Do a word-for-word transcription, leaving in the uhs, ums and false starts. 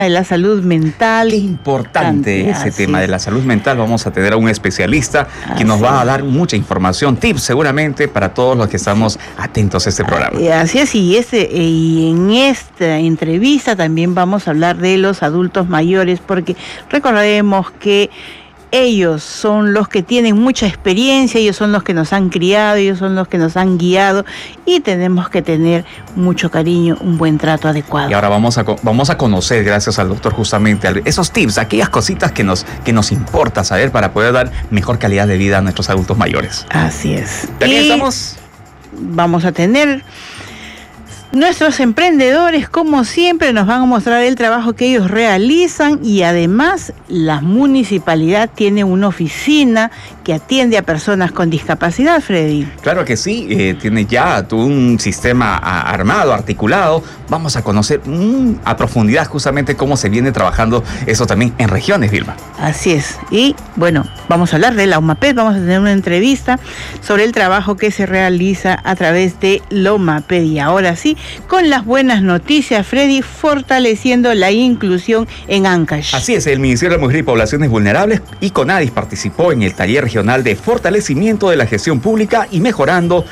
de la salud mental. Qué importante ese Así tema es. de la salud mental. Vamos a tener a un especialista Así que nos va a es. dar mucha información, tips seguramente para todos los que estamos atentos a este programa. Eh, Así es, y, este, y en esta entrevista también vamos a hablar de los adultos mayores, porque recordemos que ellos son los que tienen mucha experiencia, ellos son los que nos han criado, ellos son los que nos han guiado y tenemos que tener mucho cariño, un buen trato adecuado. Y ahora vamos a, vamos a conocer, gracias al doctor, justamente esos tips, aquellas cositas que nos, que nos importa saber para poder dar mejor calidad de vida a nuestros adultos mayores. Así es. También Y estamos... vamos a tener... Nuestros emprendedores, como siempre, nos van a mostrar el trabajo que ellos realizan y además la municipalidad tiene una oficina que atiende a personas con discapacidad, Freddy. Claro que sí, eh, tiene ya un sistema a, armado, articulado. Vamos a conocer mm, a profundidad justamente cómo se viene trabajando eso también en regiones, Vilma. Así es. Y bueno, vamos a hablar de la OMAPED, vamos a tener una entrevista sobre el trabajo que se realiza a través de la OMAPED. Y ahora sí, con las buenas noticias, Freddy, fortaleciendo la inclusión en Ancash. Así es, el Ministerio de la Mujer y Poblaciones Vulnerables y CONADIS participó en el taller regional de fortalecimiento de la gestión pública y mejorando